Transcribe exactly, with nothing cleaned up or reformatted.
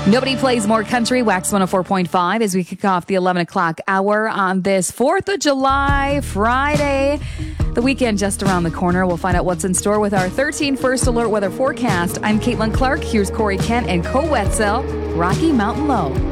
Nobody plays more country. Wax one oh four point five as we kick off the eleven o'clock hour on this fourth of July, Friday. The weekend just around the corner. We'll find out what's in store with our thirteen First Alert weather forecast. I'm Caitlin Clark. Here's Corey Kent and Co Wetzel, Rocky Mountain Low.